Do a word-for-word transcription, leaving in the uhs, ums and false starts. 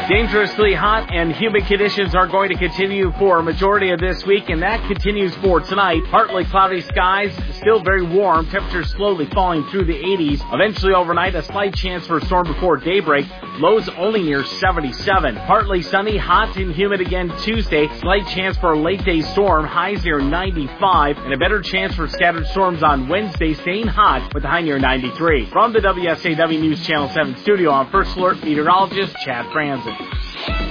Dangerously hot and humid conditions are going to continue for a majority of this week, and that continues for tonight. Partly cloudy skies, still very warm. Temperatures slowly falling through the eighties. Eventually overnight, a slight chance for a storm before daybreak. Lows only near seventy-seven. Partly sunny, hot and humid again Tuesday. Slight chance for a late day storm. Highs near ninety-five, and a better chance for scattered storms on Wednesday, staying hot with a high near ninety-three. From the W S A W News Channel seven studio, I'm First Alert meteorologist Chad Franzen.